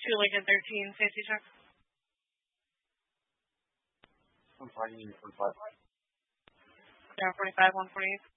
Lincoln 13, safety check. 145. Yeah, 45, 148.